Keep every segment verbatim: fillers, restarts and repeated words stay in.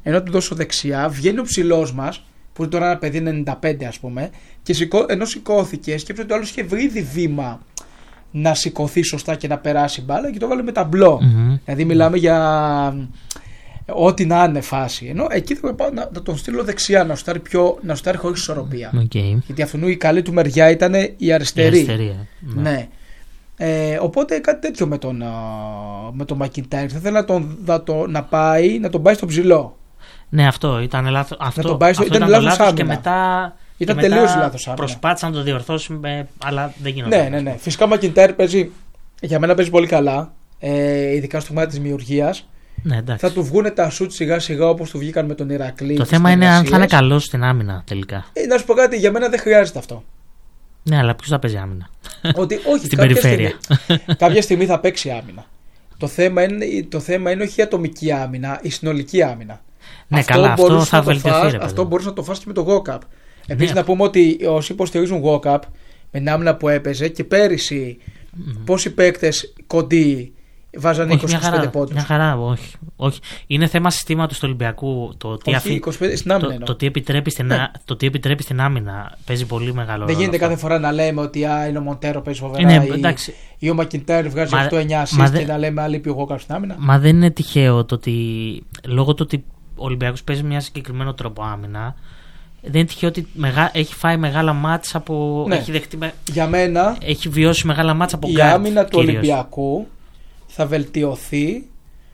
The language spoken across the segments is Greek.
ενώ του δώσω δεξιά, βγαίνει ο ψηλός μας, που είναι τώρα ένα παιδί ενενήντα πέντε ας πούμε, και σηκώ, ενώ σηκώθηκε, σκέψτε ότι ο άλλος είχε βρει ήδη βήμα να σηκωθεί σωστά και να περάσει μπάλα και το βάλε με ταμπλό. Mm-hmm. Δηλαδή μιλάμε για ό,τι να είναι φάση. Ενώ εκεί θα πάω να, να τον στείλω δεξιά, να σουτάρει, πιο, να σουτάρει χωρίς ισορροπία. Okay. Γιατί αυτού η καλή του μεριά ήταν η αριστερή. Η αριστερή ναι. ναι. Ε, οπότε κάτι τέτοιο με τον, με τον McIntyre. Θα ήθελα να, τον, να, το, να, πάει, να τον πάει στο ψηλό. Ναι, αυτό ήταν λάθος. Αυτό, να τον πάει στο, αυτό ήταν, ήταν λάθος λάθος και μετά. Ήταν τελείως λάθος άμυνα. Προσπάθησε να το διορθώσει, αλλά δεν γίνονται. Ναι, ναι, ναι. Φυσικά ο McIntyre παίζει, για μένα παίζει πολύ καλά. Ε, ειδικά στο κομμάτι της δημιουργίας. Ναι, θα του βγουν τα σουτ σιγά σιγά όπως του βγήκαν με τον Ηρακλή. Το θέμα είναι αν θα είναι καλός στην άμυνα τελικά. Ε, να σου πω κάτι, για μένα δεν χρειάζεται αυτό. Ναι, αλλά ποιος θα παίζει άμυνα? Ότι, όχι, στην κάποια περιφέρεια. Στιγμή, κάποια στιγμή θα παίξει άμυνα. Το θέμα είναι, το θέμα είναι όχι η ατομική άμυνα, η συνολική άμυνα. Ναι, αυτό καλά, αυτό θα βελτιωθεί. Φας, αυτό μπορείς να το φας και με το walk-up. Επίσης, ναι. να πούμε ότι όσοι υποστηρίζουν walk-up με την άμυνα που έπαιζε και πέρυσι mm. πόσοι παίκτες κοντοί βάζανε είκοσι είκοσι πέντε πόντους. Μια χαρά, όχι, όχι. Είναι θέμα συστήματος του Ολυμπιακού. Το τι, όχι, είκοσι πέντε, στην άμυνα, το, το, τι επιτρέπει στην, ναι. το τι επιτρέπει στην άμυνα παίζει πολύ μεγάλο ρόλο. Δεν γίνεται αυτό. Κάθε φορά να λέμε ότι α, είναι ο Μοντέρο παίζει φοβερά είναι, ή, ή ο McIntyre βγάζει οκτώ εννιά assist και να λέμε άλλη πιο walk-up στην άμυνα. Μα δεν είναι τυχαίο το ότι λόγω του ότι ο Ολυμπιακός παίζει μια συγκεκριμένο τρόπο άμυνα. Δεν είναι τυχαίο ότι μεγά, έχει φάει μεγάλα μάτς από. Ναι. Έχει, δεχτεί, για μένα, έχει βιώσει μεγάλα μάτς από η γκάρτ. Η άμυνα του κυρίως. Ολυμπιακού θα βελτιωθεί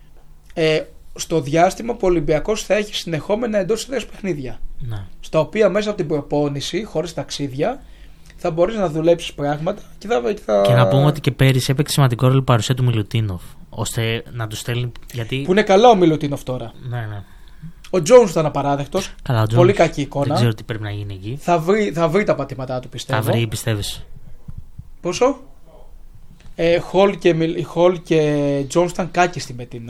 ε, στο διάστημα που ο Ολυμπιακός θα έχει συνεχόμενα εντός έδρας παιχνίδια. Ναι. Στα οποία μέσα από την προπόνηση, χωρίς ταξίδια, θα μπορείς να δουλέψεις πράγματα και θα. θα... Και να πούμε ότι και πέρυσι έπαιξε σημαντικό ρόλο η παρουσία του Μιλουτίνοφ. Ώστε να του στέλνει. Γιατί... Που είναι καλά ο Μιλουτίνοφ τώρα. Ναι, ναι. Ο Τζόουνς ήταν απαράδεκτος. Καλά, ο πολύ κακή εικόνα. Δεν ξέρω τι πρέπει να γίνει εκεί. Θα βρει, θα βρει τα πατήματά του, πιστεύω. Θα βρει, πιστεύεις? Πόσο? Ε, Χολ και, Χολ και Τζόουνς ήταν κάκιστοι με την.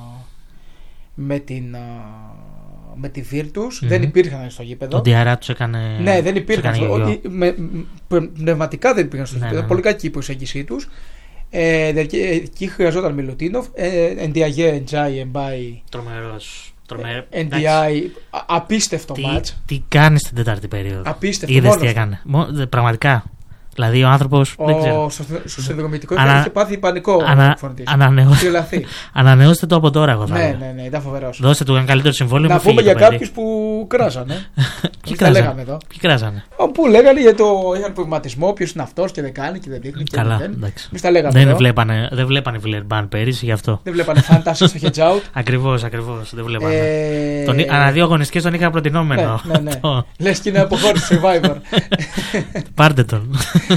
Με την. Με τη Virtus. Mm-hmm. Δεν υπήρχαν στο γήπεδο. Το Διαρά τους έκανε. Ναι, δεν υπήρχαν. Στο... Ότι, με, πνευματικά δεν υπήρχαν στο ναι, γήπεδο. Ναι, ναι. Πολύ κακή η προσέγγιση τους. Ε, εκεί χρειαζόταν Μιλουτίνοφ. Εν ντι άι, Εντζάι, Εμπάι. Τρομερός. εν ντι άι, απίστευτο μάτς. Τι κάνει στην τέταρτη περίοδο? Απίστευτο. Είδες τι έκανε? Πραγματικά. Δηλαδή ο άνθρωπος. Στο συνδρομητικό Ανα... είχε πάθει πανικό. Ανα... Ανανεώστε το από τώρα, εγώ θα ναι, ναι, ναι, ήταν φοβερός. Δώστε του ένα καλύτερο συμβόλαιο. Να πούμε για κάποιους που κράζανε. Ποιοι κράζανε εδώ. Ποιοι κράζανε. Που λέγανε για το είχαν προβληματισμό, ποιος είναι αυτός και δεν κάνει και δεν δείχνει. Καλά, εντάξει. Εμείς τα λέγαμε. Δεν βλέπανε, δεν βλέπανε Βιλερμπάν πέρυσι γι' αυτό. Δεν βλέπανε φάνταση στο hedge out. Ακριβώς, ακριβώς. Δεν βλέπανε. Ανά δύο αγωνιστικές τον είχα προτινόμενο. Λες και είναι αποχώρηση Survivor. Πάρτε τον.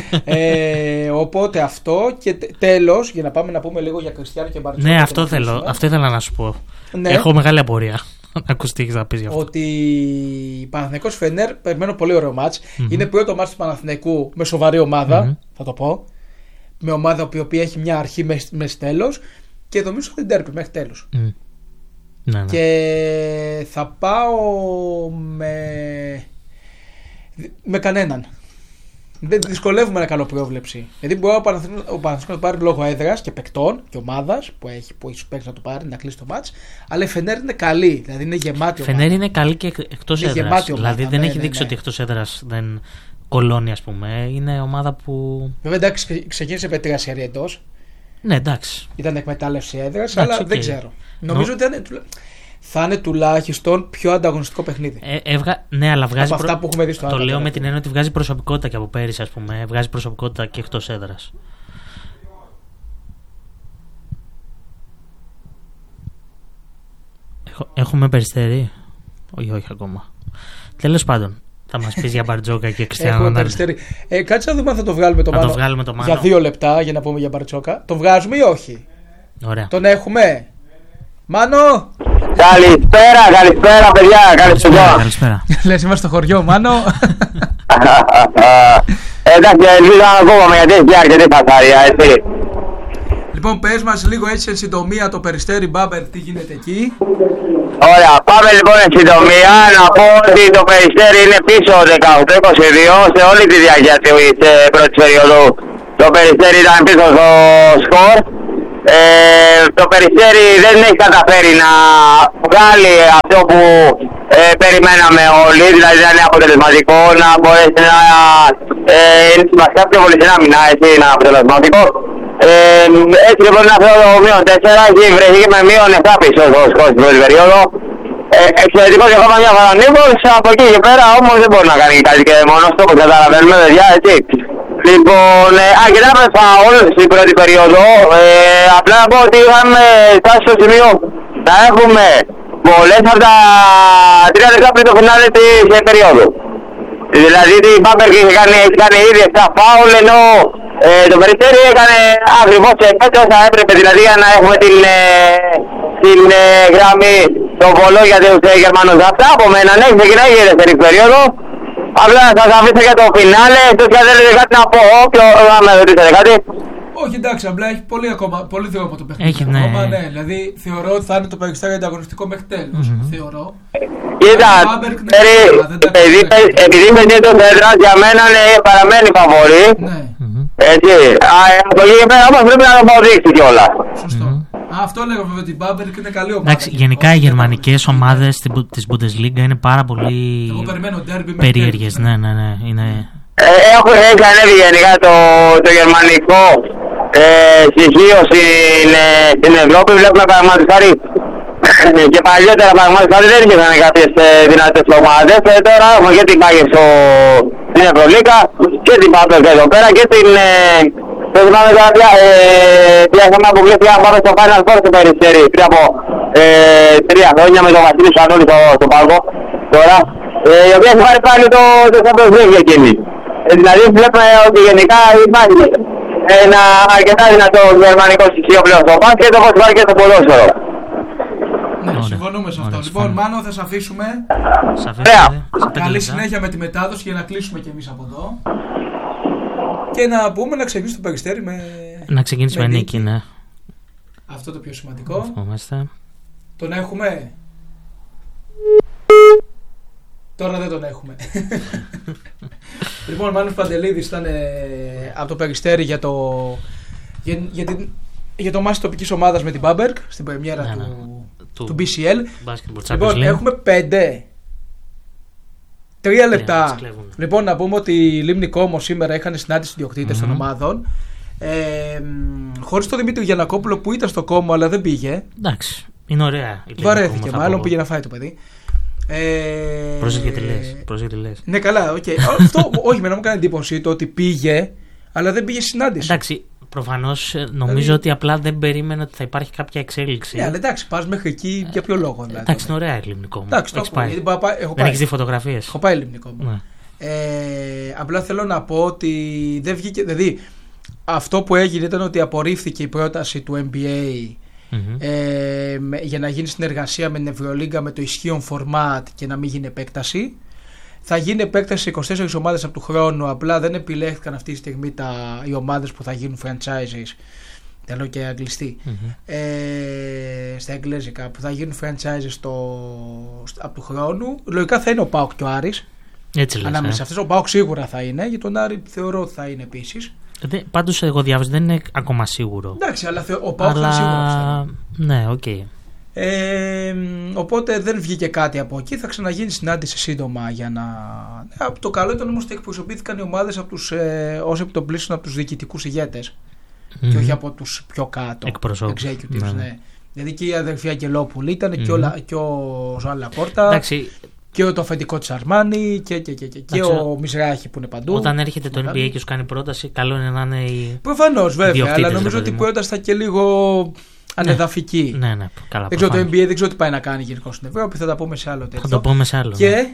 Ε, οπότε αυτό και τέλος, για να πάμε να πούμε λίγο για Κριστιάνο και Μπαρτζόκα. Ναι, αυτό θέλω, αυτό ήθελα να σου πω. Ναι. Έχω μεγάλη απορία να ακουστεί να πεις γι' αυτό. Ότι Παναθηναϊκός Φενέρ, περιμένω πολύ ωραίο μάτς. Mm-hmm. Είναι πρώτο μάτς του Παναθηναϊκού με σοβαρή ομάδα, mm-hmm. θα το πω. Με ομάδα που η οποία έχει μια αρχή με τέλος και νομίζω ότι δεν τέρπει μέχρι τέλος. Mm. Ναι, ναι. Και θα πάω με, με κανέναν. Δεν δυσκολεύουμε ένα καλό πρόβλεψη. Γιατί μπορεί ο Παναθηναϊκός να πάρει λόγω έδρας και παικτών και ομάδας που έχει, που έχει παίξει να το πάρει, να κλείσει το μάτς. Αλλά η Φενέρ είναι καλή, δηλαδή είναι γεμάτη ομάδα. Η Φενέρ είναι καλή και εκτός έδρας. Δηλαδή δεν ναι, έχει ναι, δείξει ναι. ότι εκτός έδρας δεν κολώνει, ας πούμε. Είναι ομάδα που. Βέβαια εντάξει, ξεκίνησε με τρία σερί εντός. Ναι, εντάξει. Ήταν εκμετάλλευση έδρας, αλλά okay. δεν ξέρω. Νομίζω no. ότι ήταν. Θα είναι τουλάχιστον πιο ανταγωνιστικό παιχνίδι. Ε, έβγα... Ναι, αλλά βγάζει. Από αυτά που έχουμε δει στο Το άλλο, λέω τώρα. Με την έννοια ότι βγάζει προσωπικότητα και από πέρυσι, ας πούμε. Βγάζει προσωπικότητα και εκτός έδρας. Έχω... Έχουμε Περιστέρι. Όχι, όχι ακόμα. Τέλος πάντων, θα μας πεις για Μπαρτζόκα και Κριστιάνο Ρονάλντο. Περιστέρι. Ε, κάτσε να δούμε αν θα το βγάλουμε το Μάνο. Το βγάλουμε το Μάνο. Για δύο λεπτά για να πούμε για Μπαρτζόκα. Το βγάζουμε ή όχι? Ωραία. Τον έχουμε. Μάνο! Καλησπέρα, καλησπέρα παιδιά, καλησπέρα. Καλησπέρα. Λες είμαστε στο χωριό, Μάνο. Εντάξει, ελπίζω να ακούμε γιατί έχει αρκετή φασαρία, έτσι. Λοιπόν, πες μας λίγο έτσι εν συντομία το Περιστέρι Μπάμπερ, τι γίνεται εκεί. Ωραία, πάμε λοιπόν εν συντομία να πω ότι το Περιστέρι είναι πίσω δεκαοκτώ είκοσι δύο σε όλη τη διάρκεια της πρώτης περίοδου. Το Περιστέρι ήταν πίσω στο σκορ. Ε, το Περιστέρι δεν έχει καταφέρει να βγάλει αυτό που ε, περιμέναμε όλοι, δηλαδή να είναι αποτελεσματικό, να μπορέσει να ε, είναι σημαντικά πιο πολύ στην άμυνα, έτσι, να είναι αποτελεσματικό. Ε, έτσι λοιπόν αυτό το μείον τέσσερα έχει βρεθεί με μείον επτά πίσω στο σκορ στην πρώτη περίοδο. Ε, εξαιρετικό και ακόμα μια φορά ο Νίκος, από εκεί και πέρα όμως δεν μπορεί να κάνει κάτι και μόνος του, όπως καταλαβαίνουμε παιδιά, έτσι. Λοιπόν, ε, αρκετά με φάουλ στην πρώτη περίοδο, ε, απλά να πω ότι είχαμε φτάσει στο σημείο να έχουμε πολλές από τα τρία λεπτά πριν το φινάλε της ε, περίοδου. Δηλαδή η Μπάμπεργκ έχει κάνει, έχει κάνει ήδη επτά φάουλ, ενώ ε, το Περιστέρι έκανε ακριβώς πέντε όσα έπρεπε, δηλαδή για να έχουμε την, ε, την ε, γραμμή των πολλό για τους ε, Γερμανούς. Αυτά από μένα, ναι, ξεκινάει η δεύτερη περίοδο. Απλά να σας αφήσω για το φινάλε, εκτός και αν θέλετε κάτι να πω, όποιο να με ρωτήσετε κάτι. Όχι, εντάξει, απλά έχει πολύ, ακόμα, πολύ δρόμο το παιχνίδι. Έχει, ναι. Ακόμα, ναι. Δηλαδή θεωρώ ότι θα είναι το Περιστέρι ανταγωνιστικό μέχρι τέλους. Mm-hmm. Θεωρώ. Κοίτα, επειδή με το Σέντρας για μένα παραμένει φαβορί. Ναι. Έτσι, από εκεί και πέρα όμως πρέπει να το αποδείξει κιόλας. Σωστό. Αυτό λέγαμε βέβαια, ότι η Μπάμπεργκ είναι καλή ομάδα. Εντάξει, γενικά οι γερμανικές ομάδες της Bundesliga είναι πάρα πολύ περίεργες. Ναι, ναι, ναι. Είναι... Ε, έχω, έχει ανέβει γενικά το, το γερμανικό ε, στοιχείο στην, ε, στην Ευρώπη. Βλέπουμε παραδείγματος χάρη και παλιότερα παραδείγματος χάρη δεν υπήρχαν κάποιες ε, δυνατές ομάδες. Ε, τώρα έχουμε και την Bayern στην Ευρωλίγα και την Μπάμπεργκ εδώ πέρα και την... Ε, δεν θυμάμαι τώρα πια, πια θέμα που βλέπει πάμε στο Final Four στο Περιστέρι πριν από ε, τρία χρόνια με τον Βασίλη Σανούλη στο, στο πάγκο τώρα, ε, η οποία έχει πάρει πάλι το, το Champions League εκείνη. Ε, δηλαδή βλέπουμε ότι γενικά υπάρχει ένα αρκετά δυνατό γερμανικό στοιχείο πλέον στο μπάσκετ και όπως υπάρχει και στο ποδόσφαιρο. Ναι, συμφωνούμε σε αυτό. Λοιπόν, Μάνο, θα σε αφήσουμε. Καλή συνέχεια με τη μετάδοση για να κλείσουμε κι εμείς από εδώ. Και να πούμε να ξεκινήσει το Περιστέρι με. Να ξεκινήσει με, με νίκη, ναι. Αυτό το πιο σημαντικό. Ευχόμαστε. Τον έχουμε. Τώρα δεν τον έχουμε. Λοιπόν, ο Μάνος Παντελίδης ήταν ε, από το Περιστέρι για το, για, για, την, για το μάτι τοπικής ομάδας με την Μπάμπεργκ στην πρεμιέρα ναι, του, ναι. του, του μπι σι ελ. Λοιπόν, έχουμε πέντε. Τρία λεπτά. Yeah, λοιπόν, να πούμε ότι η Λίμνη Κόμο σήμερα είχαν συνάντηση ιδιοκτήτες mm-hmm. των ομάδων. Ε, χωρίς τον Δημήτρη Γιαννακόπουλο που ήταν στο Κόμο, αλλά δεν πήγε. Εντάξει, είναι ωραία. Βαρέθηκε, μάλλον πήγε να φάει το παιδί. Ε, Πρόσεχε τι λες. Πρόσεχε τι λες. Ναι, καλά, okay. Αυτό, όχι, με να μου κάνει εντύπωση το ότι πήγε, αλλά δεν πήγε συνάντηση. Εντάξει. Προφανώς νομίζω δηλαδή, ότι απλά δεν περίμενε ότι θα υπάρχει κάποια εξέλιξη. Ναι, αλλά εντάξει, πας μέχρι εκεί για ποιο λόγο. Δηλαδή. Εντάξει, είναι ωραία η Λιμνικό μου. Εντάξει, έχεις πάει. Πάει. Έχω δεν έχεις δει φωτογραφίες. Έχω πάει η Λιμνικό μου. Ναι. Ε, απλά θέλω να πω ότι δεν βγήκε. Δηλαδή, αυτό που έγινε ήταν ότι απορρίφθηκε η πρόταση του N B A mm-hmm. ε, με, για να γίνει συνεργασία με την Ευρωλίγκα με το ισχύον format και να μην γίνει επέκταση. Θα γίνει επέκταση σε είκοσι τέσσερις ομάδες από του χρόνου. Απλά δεν επιλέχθηκαν αυτή τη στιγμή τα, οι ομάδες που θα γίνουν franchises. Θέλω και αγγλιστή. Mm-hmm. Ε, στα εγγλέζικα που θα γίνουν franchises στο, από του χρόνου. Λογικά θα είναι ο ΠΑΟΚ και ο Άρης. Έτσι λες. Ανάμεσα ε. σε αυτές. Ο ΠΑΟΚ σίγουρα θα είναι. Για τον Άρη θεωρώ ότι θα είναι επίσης. Πάντως εγώ διάβασα δεν είναι ακόμα σίγουρο. Εντάξει, αλλά ο ΠΑΟΚ αλλά... θα είναι σίγουρο. Ναι, οκ. Okay. Ε, οπότε δεν βγήκε κάτι από εκεί. Θα ξαναγίνει συνάντηση σύντομα για να. Από το καλό ήταν όμως ότι εκπροσωπήθηκαν οι ομάδες από τους, ε, ως επιτοπλίστων από τους διοικητικούς ηγέτες mm-hmm. και όχι από τους πιο κάτω. Εκπροσώπους. Executives, ναι. ναι. Δηλαδή και η αδερφή Αγγελόπουλη ήταν mm-hmm. και, ο, και ο Ζωάν Λαπόρτα. Εντάξει. Και το αφεντικό της Αρμάνι και, και, και, και, και ο Μισράχη που είναι παντού. Όταν έρχεται το N B A και σου κάνει πρόταση, καλό είναι να είναι οι. Προφανώς βέβαια, αλλά νομίζω ότι η πρόταση θα και λίγο. Ανεδαφική. Ναι, ναι, καλά. Δεν ξέρω το N B A, δεν ξέρω τι πάει να κάνει γενικώ στην Ευρώπη. Θα τα πούμε σε άλλο τέτοιο. Θα το πούμε σε άλλο. Και. Ναι.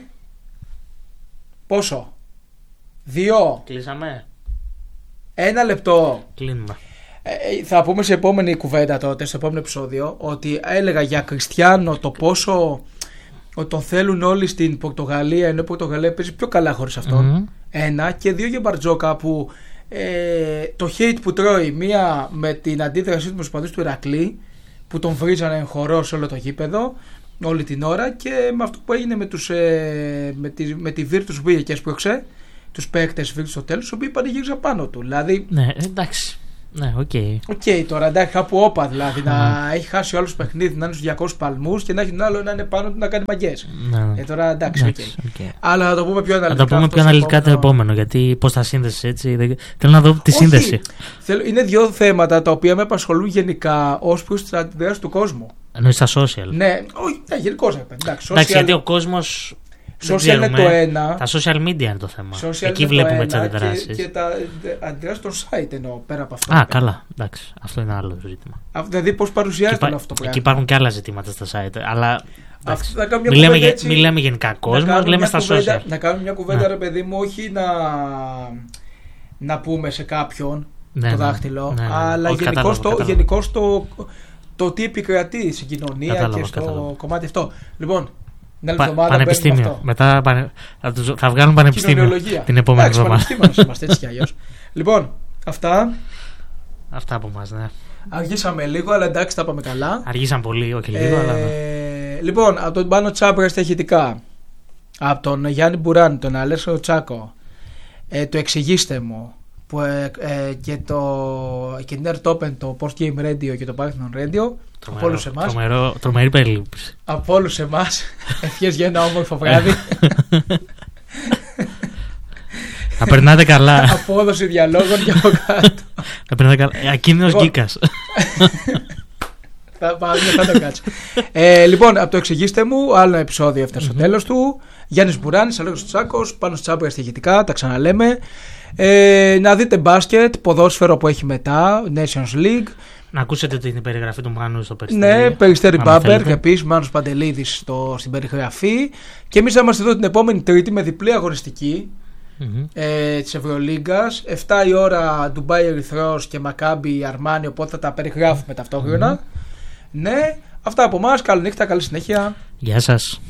Πόσο? Δύο. Κλείσαμε. Ένα λεπτό. Κλείνουμε. Ε, θα πούμε σε επόμενη κουβέντα τότε, στο επόμενο επεισόδιο, ότι έλεγα για Κριστιάνο το πόσο. Ότι τον θέλουν όλοι στην Πορτογαλία, ενώ η Πορτογαλία παίζει πιο καλά χωρίς αυτόν. Mm-hmm. Ένα. Και δύο για Μπαρτζόκα που. Ε, το hate που τρώει, μία με την αντίδρασή του με τους παντούς του Ηρακλή που τον βρίζανε εγχωρό σε όλο το γήπεδο όλη την ώρα, και με αυτό που έγινε με, τους, ε, με, τη, με τη Virtus πήγε και έσπρωξε τους παίκτες Virtus στο τέλος, οι οποίοι πανηγύριζαν πάνω του. Δηλαδή, ναι, εντάξει. Ναι, οκ. Okay. Οκ, okay, τώρα εντάξει, κάπου όπα δηλαδή. Να έχει χάσει ο άλλος παιχνίδι, να είναι στους διακόσιους παλμούς και να έχει τον άλλο να είναι πάνω του να κάνει μαγκές. Ναι. Ε, τώρα εντάξει, οκ. Okay. Okay. Αλλά θα το πούμε πιο αναλυτικά. Θα το πούμε πιο αναλυτικά το επόμενο. Γιατί πώς θα σύνδεσαι έτσι. Δεν... Θέλω να δω τη Όχι. σύνδεση. Θέλω... Είναι δύο θέματα τα οποία με απασχολούν γενικά ως προς τις αντιδράσεις του κόσμου. Εννοείς στα social. Ναι, όχι, ναι, γενικώς. Εντάξει, social... εντάξει, γιατί ο κόσμος. Social είναι το ένα. Τα social media είναι το θέμα. Social εκεί βλέπουμε τις αντιδράσεις. Και, και τα αντιδράσεις των site εννοώ πέρα από αυτό. Α, καλά. Εντάξει. Αυτό είναι άλλο ζήτημα. Α, δηλαδή πώς παρουσιάζεται όλο αυτό. Εκεί υπάρχουν και άλλα ζητήματα στα site. Αλλά. Μιλάμε λέμε γενικά κόσμο, λέμε στα κουβέντα, social. Να κάνουμε μια κουβέντα, ναι. Ρε παιδί μου, όχι να, να πούμε σε κάποιον ναι, το δάχτυλο, ναι, ναι, ναι. αλλά γενικώς το, γενικώς το, το τι επικρατεί στην κοινωνία κατάλαβα, και στο κατάλαβα. Κομμάτι αυτό. Λοιπόν, την άλλη εβδομάδα πανεπιστήμιο. Αυτό. Μετά πανε, θα, τους, θα βγάλουν πανεπιστήμιο την επόμενη εβδομάδα. Πανεπιστήμιο είμαστε έτσι κι αλλιώς. Λοιπόν, αυτά. Αυτά από εμάς, ναι. Αργήσαμε λίγο, αλλά εντάξει, τα πάμε καλά. Αργήσαμε πολύ, όχι λίγο, ε, αλλά. Ναι. Λοιπόν, από τον Πάνο Τσάμπρα στα ηχητικά. Από τον Γιάννη Μπουράνη, τον Αλέσο Τσάκο. Ε, το Εξηγήστε μου. Που, ε, ε, και, το, και την Nerd Open, το Post Game Radio και το Python Radio. Από όλους εμάς. Τρομερή περίληψη. Από όλους εμάς. Ευχές για ένα όμορφο βράδυ. Να περνάτε καλά. Απόδοση διαλόγων και από κάτω. Να περνάτε καλά. Ακίνδυνος γκίκας. Θα, θα το κάτσω. ε, λοιπόν, από το Εξηγήστε μου, άλλο ένα επεισόδιο έφτασε στο τέλος του. Γιάννης Μπουράνης, Αλέξος Τσάκος, πάνω στο Τσάμπρα στα ηχητικά, τα ξαναλέμε. Ε, να δείτε μπάσκετ, ποδόσφαιρο που έχει μετά, Nations League. Να ακούσετε την περιγραφή του Μάνου στο Περιστέρι. Ναι, Περιστέρι Μπάμπερ, επίσης Μάνος Παντελίδης στο, στην περιγραφή. Και εμείς θα είμαστε εδώ την επόμενη Τρίτη με διπλή αγωνιστική. Mm-hmm. Ε, της Ευρωλίγκας, εφτά η ώρα Ντουμπάι Ερυθρός και Μακάμπι Αρμάνι, οπότε θα τα περιγράφουμε ταυτόχρονα. Mm-hmm. Ναι, αυτά από εμάς, καλή νύχτα, καλή συνέχεια. Γεια σας.